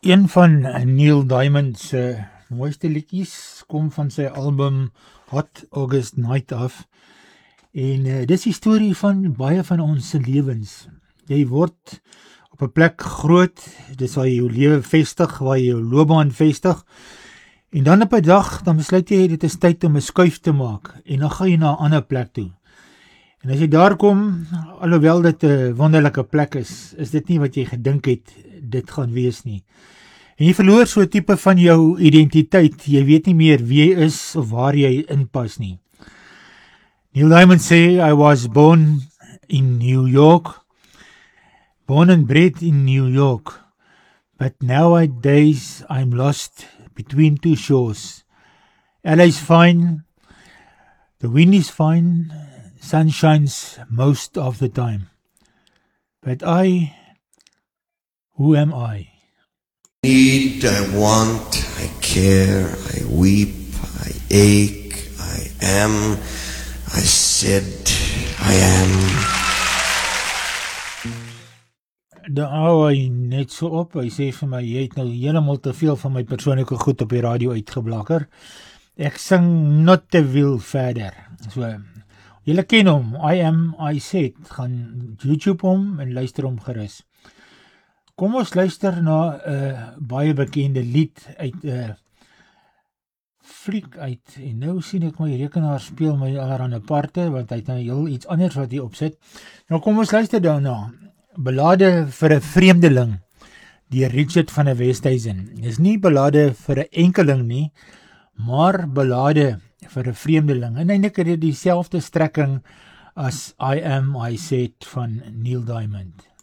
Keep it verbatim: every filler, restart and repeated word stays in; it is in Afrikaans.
Een van Neil Diamond se mooiste liedjies kom van sy album Hot August Night af. En uh, dis die storie van baie van ons se lewens. Jy word op 'n plek groot, dis waar jy jou lewe vestig, waar jy jou loopbaan vestig. En dan op 'n dag, dan besluit jy dit is tyd om 'n skuif te maak en dan gaan jy na 'n ander plek toe. En as jy daar kom, alhoewel dit 'n wonderlike plek is, is dit nie wat jy gedink het dit gaan wees nie. En jy verloor so 'n tipe van jou identiteit. Jy weet nie meer wie jy is of waar jy inpas nie. Neil Diamond sê, I was born in New York, born and bred in New York, but nowadays I'm lost between two shores. L A's fine, the wind is fine, sun shines most of the time. But I, who am I? Need, I want, I care, I weep, I ache, I am, I said, I am. Dan hou hy net so op, hy sê vir my, jy het nou helemaal te veel van my persoonlijke goed op die radio uitgeblakker. Ek sing not te veel verder. So, julle ken hom, I am, I said, gaan YouTube hom en luister hom gerus. Kom ons luister na 'n uh, baie bekende lied uit 'n uh, fliek uit, en nou sien ek my rekenaar speel my allerhande parte, want hy het nou heel iets anders wat hy opsit. Nou kom ons luister daarna, Ballade vir 'n vreemdeling, deur Richard van der Westhuizen. Is nie ballade vir 'n enkeling nie, maar ballade vir 'n vreemdeling, en eintlik het dit dieselfde strekking as I Am, I Said van Neil Diamond.